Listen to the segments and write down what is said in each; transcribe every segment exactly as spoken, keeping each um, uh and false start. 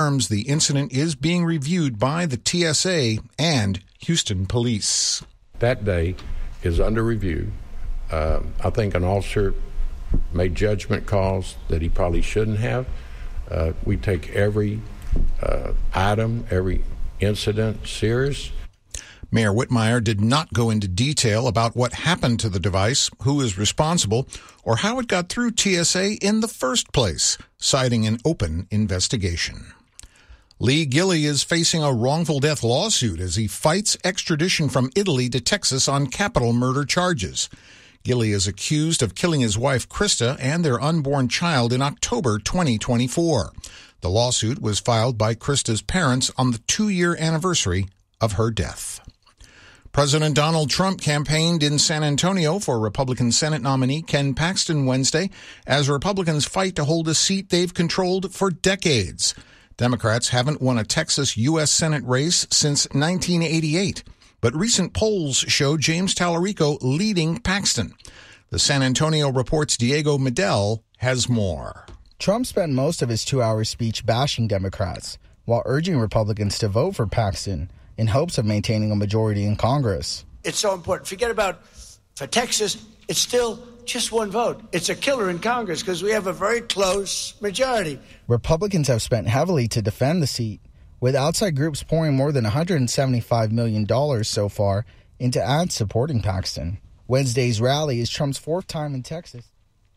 confirms the incident is being reviewed by the T S A and Houston Police. That day is under review. Uh, I think an officer made judgment calls that he probably shouldn't have. Uh, we take every uh, item, every incident serious. Mayor Whitmire did not go into detail about what happened to the device, who is responsible, or how it got through T S A in the first place, citing an open investigation. Lee Gilley is facing a wrongful death lawsuit as he fights extradition from Italy to Texas on capital murder charges. Gilley is accused of killing his wife Krista and their unborn child in October twenty twenty-four. The lawsuit was filed by Krista's parents on the two-year anniversary of her death. President Donald Trump campaigned in San Antonio for Republican Senate nominee Ken Paxton Wednesday as Republicans fight to hold a seat they've controlled for decades. Democrats haven't won a Texas U S Senate race since nineteen eighty-eight, but recent polls show James Tallarico leading Paxton. The San Antonio Report's Diego Medel has more. Trump spent most of his two-hour speech bashing Democrats while urging Republicans to vote for Paxton in hopes of maintaining a majority in Congress. It's so important. Forget about, for Texas, it's still just one vote. It's a killer in Congress because we have a very close majority. Republicans have spent heavily to defend the seat, with outside groups pouring more than one hundred seventy-five million dollars so far into ads supporting Paxton. Wednesday's rally is Trump's fourth time in Texas.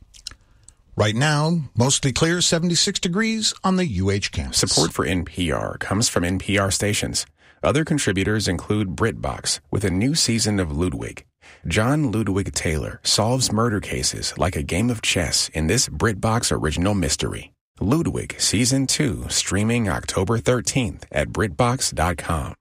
Right now, mostly clear, seventy-six degrees on the U H campus. Support for N P R comes from N P R stations. Other contributors include BritBox with a new season of Ludwig. John Ludwig Taylor solves murder cases like a game of chess in this BritBox original mystery. Ludwig Season two, streaming October thirteenth at BritBox dot com.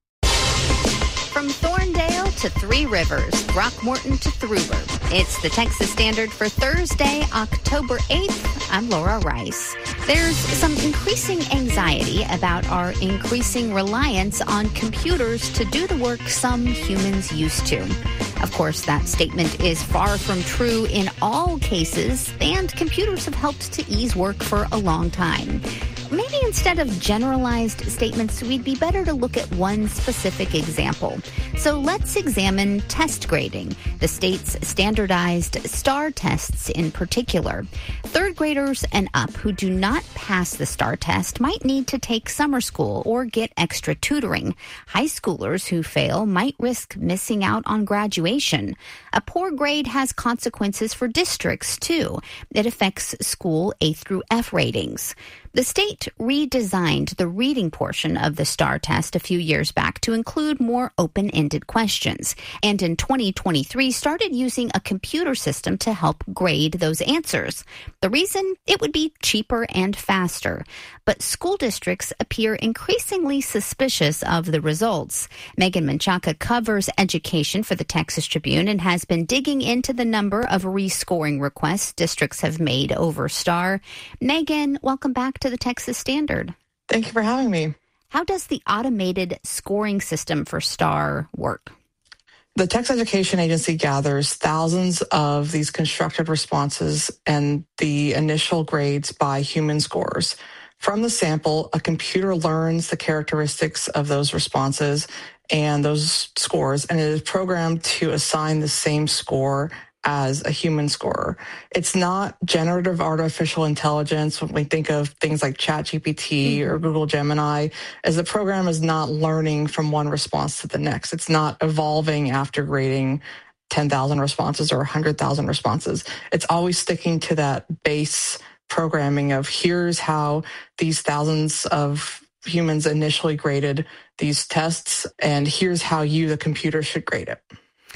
From Thorndale to Three Rivers, Throckmorton to Thruber, it's the Texas Standard for Thursday, October eighth. I'm Laura Rice. There's some increasing anxiety about our increasing reliance on computers to do the work some humans used to. Of course, that statement is far from true in all cases, and computers have helped to ease work for a long time. Maybe instead of generalized statements, we'd be better to look at one specific example. So let's examine test grading, the state's standardized STAR tests in particular. Third graders and up who do not pass the STAR test might need to take summer school or get extra tutoring. High schoolers who fail might risk missing out on graduation. A poor grade has consequences for districts, too. It affects school A through F ratings. The state redesigned the reading portion of the STAR test a few years back to include more open-ended questions, and in twenty twenty-three started using a computer system to help grade those answers. The reason? It would be cheaper and faster. But school districts appear increasingly suspicious of the results. Megan Menchaca covers education for the Texas Tribune and has been digging into the number of rescoring requests districts have made over STAR. Megan, welcome back to the Texas Standard. Thank you for having me. How does the automated scoring system for STAR work? The Texas Education Agency gathers thousands of these constructed responses and the initial grades by human scorers. From the sample, a computer learns the characteristics of those responses and those scores, and it is programmed to assign the same score as a human scorer. It's not generative artificial intelligence when we think of things like ChatGPT or Google Gemini, as the program is not learning from one response to the next. It's not evolving after grading ten thousand responses or one hundred thousand responses. It's always sticking to that base programming of here's how these thousands of humans initially graded these tests, and here's how you, the computer, should grade it.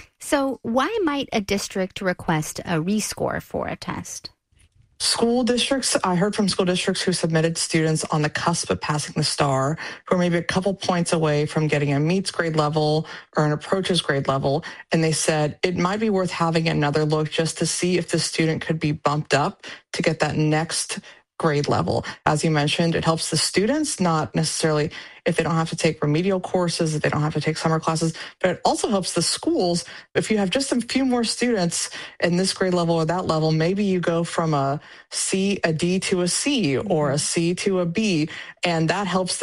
So why might a district request a rescore for a test? School districts, I heard from school districts who submitted students on the cusp of passing the STAR, who are maybe a couple points away from getting a meets grade level or an approaches grade level. And they said it might be worth having another look just to see if the student could be bumped up to get that next grade level. As you mentioned, it helps the students, not necessarily if they don't have to take remedial courses, if they don't have to take summer classes, but it also helps the schools. If you have just a few more students in this grade level or that level, maybe you go from a C, a D to a C, or a C to a B, and that helps